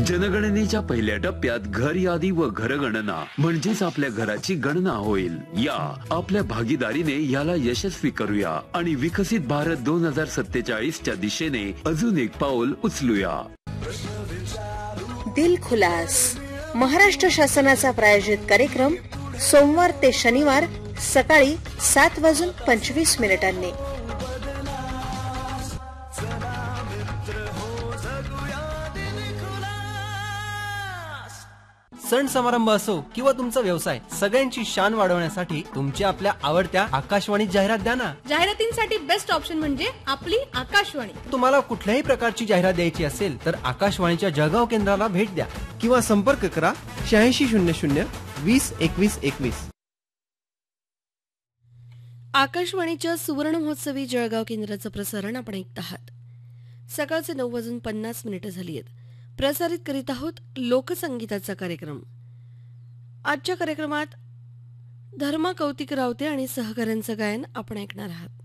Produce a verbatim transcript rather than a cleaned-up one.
जनगणनेच्या पहिल्या टप्प्यात घर यादी व घरगणना म्हणजेच आपल्या घराची गणना होईल. या आपल्या भागीदारीने याला यशस्वी करूया आणि विकसित भारत दोन हजार सत्तेचाळीस च्या दिशेने अजून एक पाऊल उचलूया. दिल खुलास महाराष्ट्र शासनाचा प्रायोजित कार्यक्रम सोमवार ते शनिवार सकाळी सात वाजून पंचवीस मिनिटांनी. सण समारंभ असो किंवा तुमचा व्यवसाय, सगळ्यांची शान वाढवण्यासाठी तुमच्या आपल्या आवडत्या आकाशवाणी जाहिरात द्या ना. जाहिरातींसाठी बेस्ट ऑप्शन म्हणजे आपली आकाशवाणी. तुम्हाला कुठल्याही प्रकारची जाहिरात द्यायची असेल तर आकाशवाणीच्या जळगाव केंद्राला भेट द्या किंवा संपर्क करा शहाऐंशी शून्य शून्य वीस एकवीस एकवीस. आकाशवाणीच्या सुवर्ण महोत्सवी जळगाव केंद्राचं प्रसारण आपण ऐकत आहात. सकाळचे नऊ वाजून पन्नास मिनिटं झाली आहेत. प्रसारित करीत आहोत लोकसंगीताचा कार्यक्रम. आजच्या कार्यक्रमात धर्मा कौतिक रावते आणि सहकाऱ्यांचं गायन आपण ऐकणार आहात.